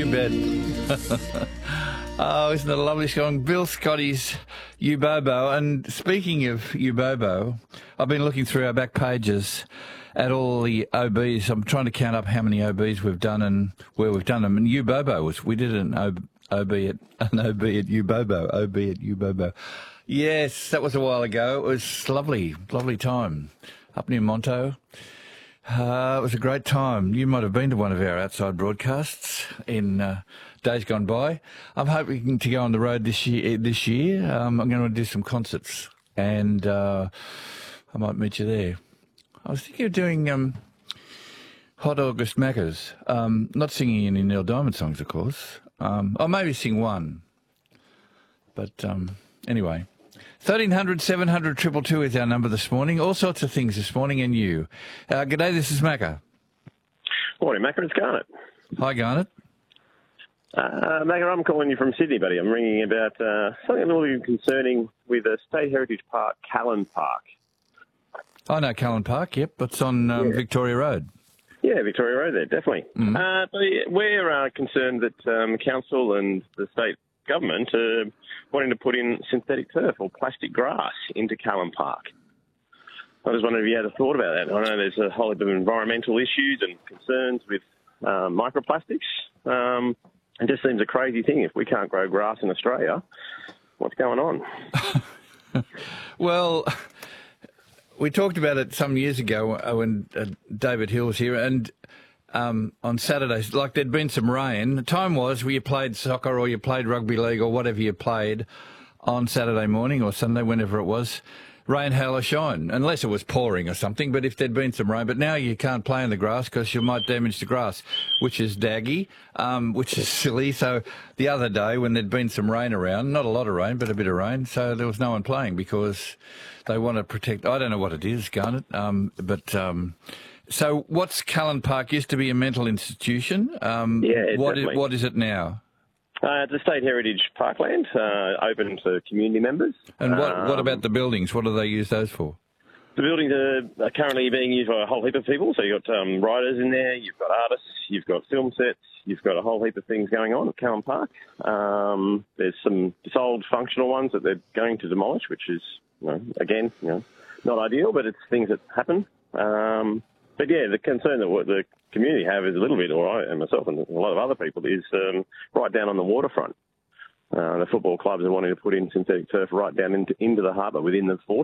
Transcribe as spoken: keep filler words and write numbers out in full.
you bet. Oh, isn't it a lovely song? Bill Scotty's Ubobo. And speaking of Ubobo, I've been looking through our back pages at all the O Bs. I'm trying to count up how many O Bs we've done and where we've done them. And Ubobo was, we did an O B, O B at, an O B at Ubobo, O B at Ubobo. Yes, that was a while ago. It was lovely, lovely time up near Monto. Uh, it was a great time. You might have been to one of our outside broadcasts in uh, days gone by. I'm hoping to go on the road this year. This year, um, I'm going to do some concerts, and uh, I might meet you there. I was thinking of doing um, Hot August Maccas. Um, not singing any Neil Diamond songs, of course. Um, or maybe sing one. But um, anyway. thirteen hundred, seven hundred, two two two is our number this morning. All sorts of things this morning, and you. Uh, g'day, this is Macca. Morning, Macca. It's Garnet. Hi, Garnet. Uh, Macca, I'm calling you from Sydney, buddy. I'm ringing about uh, something a little bit concerning with a State Heritage Park, Callan Park. I know Callan Park, yep. It's on um, Yeah. Victoria Road. Yeah, Victoria Road there, definitely. Mm-hmm. Uh, but we're uh, concerned that um, council and the state government are wanting to put in synthetic turf or plastic grass into Callan Park. I was wondering if you had a thought about that. I know there's a whole heap of environmental issues and concerns with uh, microplastics. Um, it just seems a crazy thing. If we can't grow grass in Australia, what's going on? Well, we talked about it some years ago when uh, David Hill was here, and um, on Saturdays, like there'd been some rain. The time was where you played soccer or you played rugby league or whatever you played on Saturday morning or Sunday, whenever it was, rain, hail or shine, unless it was pouring or something, but if there'd been some rain. But now you can't play in the grass because you might damage the grass, which is daggy, um, which is silly. So the other day when there'd been some rain around, not a lot of rain, but a bit of rain, so there was no one playing because they want to protect, I don't know what it is, Garnet, um, but... Um, so what's Callan Park? Used to be a mental institution. Um, Yeah, what is, definitely. what is it now? Uh, it's a State Heritage Parkland, uh, open to community members. And what, Um, what about the buildings? What do they use those for? The buildings are, are currently being used by a whole heap of people. So you've got um, writers in there, you've got artists, you've got film sets, you've got a whole heap of things going on at Callan Park. Um, there's some disold functional ones that they're going to demolish, which is, you know, again, you know, not ideal, but it's things that happen. Um, but yeah, the concern that what the community have is a little bit, or I and myself and a lot of other people, is um, right down on the waterfront. Uh, the football clubs are wanting to put in synthetic turf right down into, into the harbour within the